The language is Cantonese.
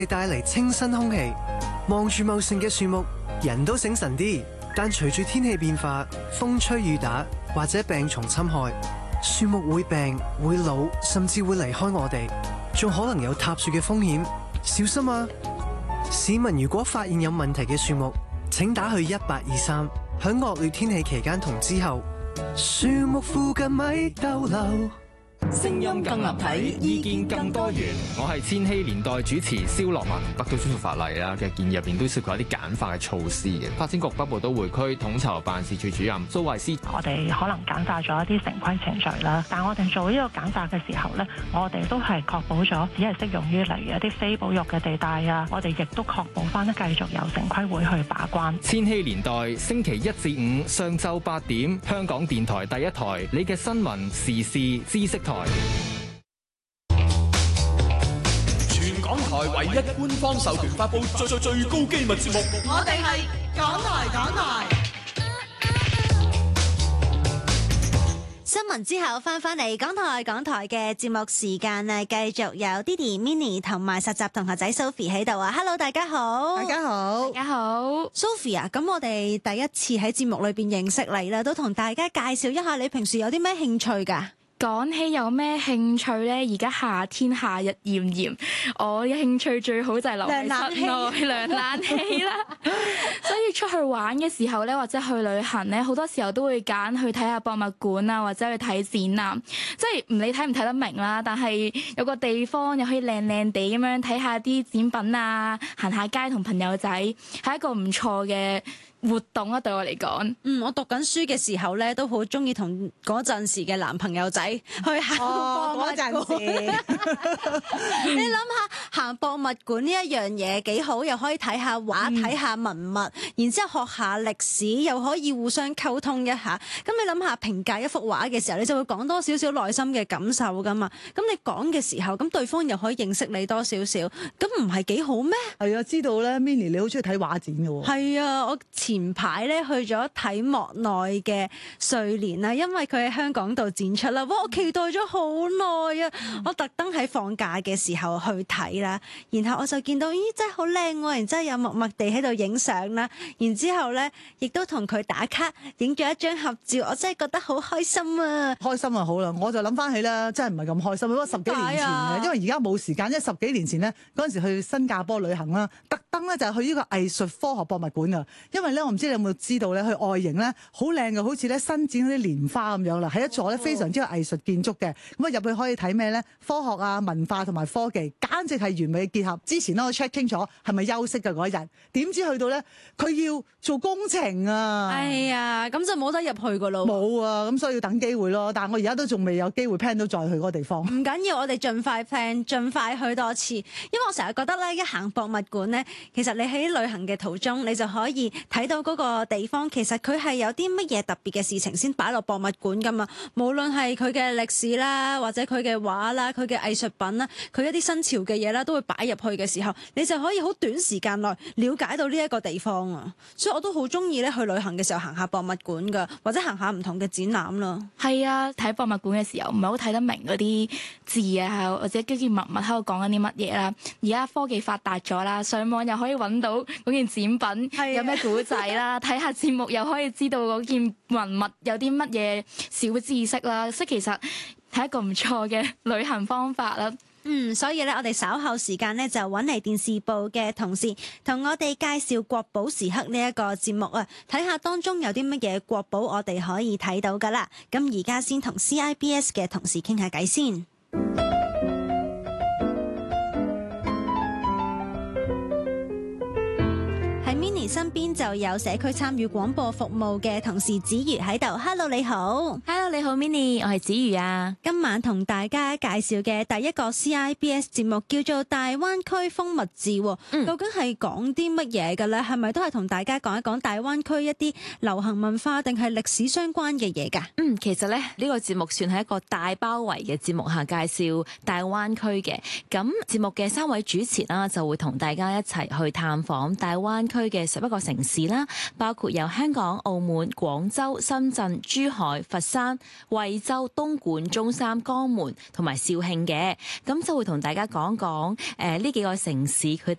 帶嚟清新空氣，望住茂盛嘅樹木，人都醒神啲。但隨住天氣變化，風吹雨打或者病蟲侵害，樹木會病、會老，甚至會離開我哋，仲可能有塌樹嘅風險，小心啊！市民如果發現有問題嘅樹木，請打去1823。響惡劣天氣期間同之後，樹木附近咪逗留。 聲音更立體，意見更多元。我係千禧年代主持蕭樂文。北都恢復法例啦嘅建議入邊都涉及一啲簡化嘅措施嘅。發展局北部都會區統籌辦事處主任蘇慧思， 我哋可能簡化咗一啲城規程序啦，但我哋做呢個簡化嘅時候呢，我哋都係確保咗只係適用於例如一啲非保育嘅地帶啊，我哋亦都確保翻繼續由城規會去把關。 千禧年代星期1至5上晝8點，香港電台第一台，你嘅新聞時事知識台。 全港台唯一官方授權發布最高機密節目， 我哋係港台。新聞之後翻嚟港台嘅節目時間啊，繼續有 Didi、Minnie 同埋實習同學仔 Sophie 喺度啊 ！Hello， 大家好， 大家好 ，Sophie 啊！咁我哋第一次喺節目裏邊認識你啦，都同大家介紹一下你平時有啲咩興趣㗎？ 講起有咩興趣呢？而家夏天夏日炎炎，我嘅興趣最好就係留喺室內涼冷氣啦。所以出去玩嘅時候呢，或者去旅行呢，好多時候都會揀去睇下博物館啊，或者去睇展覽。即係唔理睇唔睇得明啦，但係有個地方又可以靚靚地咁樣睇下啲展品啊，行下街同朋友仔，係一個唔錯嘅活動啊，對我嚟講。 我讀緊書嘅時候咧，都好中意同嗰陣時嘅男朋友仔去行博物館。你諗下，行博物館呢一樣嘢幾好，又可以睇下畫、睇下文物，然之後學下歷史，又可以互相溝通一下。咁你諗下評價一幅畫嘅時候，你就會講多少少內心嘅感受噶嘛。咁你講嘅時候，咁對方又可以認識你多少少，咁唔係幾好咩？ 係啊，知道咧 ，Minnie 你好中意睇畫展嘅喎。 係啊，我前排咧去咗睇莫內嘅睡蓮啊，因為佢喺香港度展出啦。哇！我期待咗好耐啊，我特登喺放假嘅時候去睇啦。然後我就見到，咦，真係好靚喎！然之後有默默地喺度影相啦。然之後咧，亦都同佢打卡，影咗一張合照。我真係覺得好開心啊！ 開心啊，好啦，我就諗翻起啦，真係唔係咁開心。不過10幾年前嘅，因為而家冇時間。因為10幾年前咧，嗰陣時去新加坡旅行啦，特登咧就係去呢個藝術科學博物館噶。因為咧，我唔知你有冇知道咧，佢外形咧好靚嘅，好似咧新展嗰啲蓮花咁樣啦，係一座咧非常之有藝術建築嘅。咁啊入去可以睇咩咧？科學啊、文化同埋科技，簡直係完美嘅結合。之前咧我 check 清楚係咪休息嘅嗰日，點知去到咧佢要做工程啊！ 哎呀，咁就冇得入去噶咯。 冇啊，咁所以要等機會咯。但係我而家都仲未有機會 plan 到再去嗰個地方。 唔緊要，我哋盡快 plan，盡快去多次。因為我成日覺得咧，一行博物館咧，其實你喺旅行嘅途中，你就可以睇到嗰個地方，其實佢係有啲乜嘢特別嘅事情先擺落博物館噶嘛。無論係佢嘅歷史啦，或者佢嘅畫啦，佢嘅藝術品啦，佢一啲新潮嘅嘢啦，都會擺入去嘅時候，你就可以好短時間內了解到呢一個地方啊。所以我都好中意咧去旅行嘅時候行下博物館噶，或者行下唔同嘅展覽啦。 係啊，睇博物館嘅時候唔係好睇得明嗰啲字啊，或者跟住默默喺度講緊啲乜嘢啦。而家科技發達咗啦，上網又可以揾到嗰件展品有咩古仔啦，睇下節目又可以知道嗰件文物有啲乜嘢小知識啦，所以其實係一個唔錯嘅旅行方法啦。 所以咧，我哋稍後時間咧就揾嚟電視部嘅同事同我哋介紹國寶時刻呢一個節目啊，睇下當中有啲乜嘢國寶我哋可以睇到噶啦。咁而家先同 CIBS 嘅同事傾下偈先。喺 Minnie 身邊就有社區參與廣播服務嘅同事子瑜喺度。Hello， 你好。 Hello， 你好 Minnie， 我係子瑜啊。 今晚同大家介紹嘅第一個 CIBS 節目叫做《大灣區風物誌》，究竟係講啲乜嘢嘅咧？係咪都係同大家講一講大灣區一啲流行文化定係歷史相關嘅嘢㗎？ 其實咧呢個節目算係一個大包圍嘅節目下介紹大灣區嘅。咁節目嘅3位主持啦，就會同大家一齊去探訪大灣區嘅11個城市啦，包括有香港、澳門、廣州、深圳、珠海、佛山、惠州、東莞、中山、江門同埋肇慶嘅。咁就會同大家講講呢幾個城市佢哋